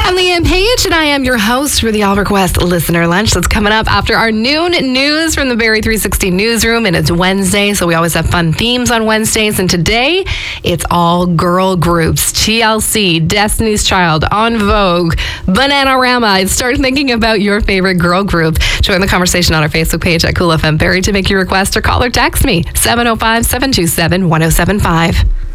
I'm Leanne Page, and I am your host for the All Request Listener Lunch. That's coming up after our noon news from the Barrie 360 newsroom, and it's Wednesday, so we always have fun themes on Wednesdays, and today it's all girl groups. TLC, Destiny's Child, En Vogue, Bananarama. Start thinking about your favorite girl group. Join the conversation on our Facebook page at Cool FM Barrie to make your request, or call or text me, 705-727-1075.